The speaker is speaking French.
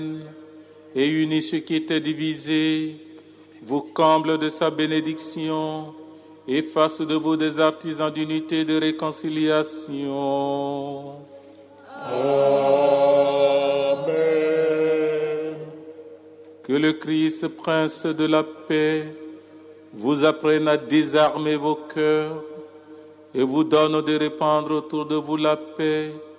et unit ce qui était divisé, vous comble de sa bénédiction et fasse de vous des artisans d'unité et de réconciliation. Amen. Que le Christ, Prince de la paix, vous apprenne à désarmer vos cœurs et vous donne de répandre autour de vous la paix